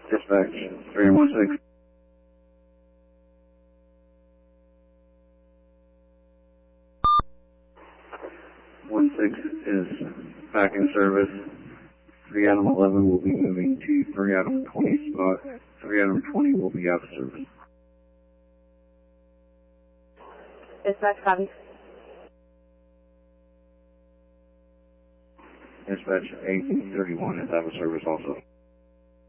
Dispatch 316. One six is back in service. 3 Adam 11 will be moving to 3 Adam 20 spot. 3 Adam 20 will be out of service. Dispatch, copy. Dispatch 831 is out of service also.